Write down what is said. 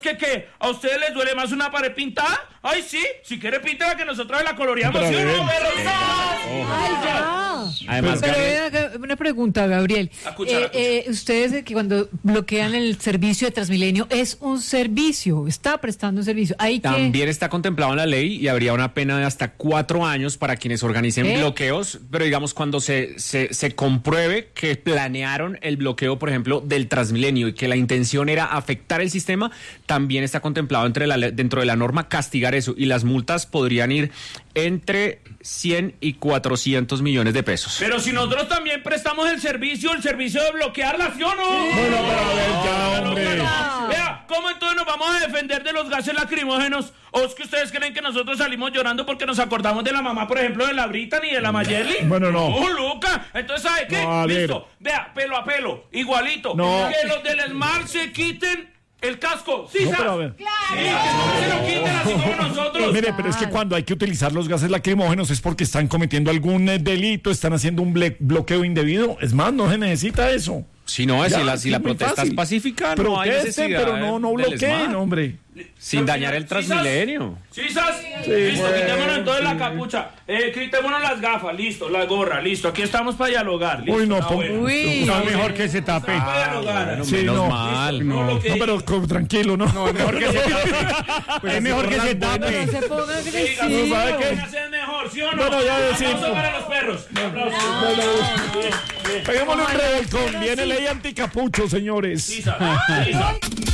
¿Qué? ¿A ustedes les duele más una pared pintada? Ay, sí, si quiere píntela que nosotros la coloreamos, ¿sí o no? ¡Ay, ya! Además, Pero Gabriel, una pregunta, Gabriel. Escucha. Ustedes que cuando bloquean el servicio de Transmilenio, es un servicio, está prestando un servicio. Hay que... también está contemplado en la ley y habría una pena de hasta 4 años para quienes organicen bloqueos, pero digamos cuando se compruebe que planearon el bloqueo, por ejemplo, del Transmilenio y que la intención era afectar el sistema, también está contemplado dentro de la norma castigar eso, y las multas podrían ir entre 100 y 400 millones de pesos. Pero si nosotros también prestamos el servicio de bloquearla, ¿sí o no? Bueno, pero a ver, ya, hombre. Vea, ¿cómo entonces nos vamos a defender de los gases lacrimógenos? ¿O es que ustedes creen que nosotros salimos llorando porque nos acordamos de la mamá, por ejemplo, de la Brittany y de la Mayerly? Bueno, no. ¡Oh, Luca! Entonces, ¿sabe qué? No, Listo, vea, pelo a pelo, igualito. No. Que los del Smart se quiten el casco. Sí, No, ¿sabes? pero a ver. Sí, que no se lo quiten así como nosotros. Mire, pero es que cuando hay que utilizar los gases lacrimógenos es porque están cometiendo algún delito, están haciendo un bloqueo indebido. Es más, no se necesita eso. Si no, Ya, si la muy protesta fácil. es pacífica, no hay Protesten, necesidad. pero no del bloqueen, SMAT. hombre. Sin dañar el Transmilenio. ¿Sí, Sas? Sí, Listo, bueno, quitémonos entonces sí. la capucha. Quitémonos las gafas, listo, la gorra, listo. Aquí estamos para dialogar. Listo, Uy, no, bueno. Uy. no, mejor que se tape. Estamos para dialogar. Bueno, Sí, menos no. mal. No, lo No, que pero tranquilo, ¿no? Es mejor que se tape. Es mejor que se No tape. se ponga diga, agresivo. no sabe qué. es mejor, ¿sí o no? Bueno, ya decimos. Aplauso para los perros. Aplauso. Peguémosle un No, revolcón. pero Viene sí. ley anticapucho, señores. Sí, Sas. Sí, Sas.